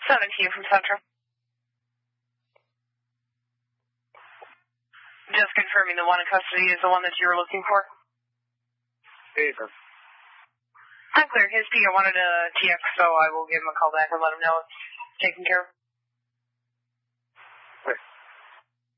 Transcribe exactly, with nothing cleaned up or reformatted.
seventeen from Central. Just confirming the one in custody is the one that you were looking for. Paper. I'm clear. His P O wanted a T X, so I will give him a call back and let him know it's taken care of.